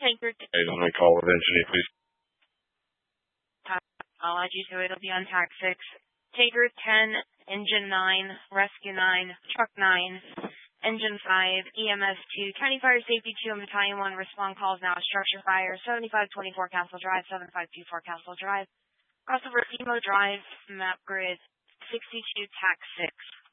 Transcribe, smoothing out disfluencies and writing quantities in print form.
Tanker On my call with engineer, please. I'll add you to it. It'll be on tax 6. Tanker 10, Engine 9, Rescue 9, Truck 9, Engine 5, EMS 2, County Fire Safety 2, and Battalion 1. Respond calls now. Structure fire, 7524 Castle Drive, 7524 Castle Drive. Crossover Emo Drive, map grid 62 tax 6.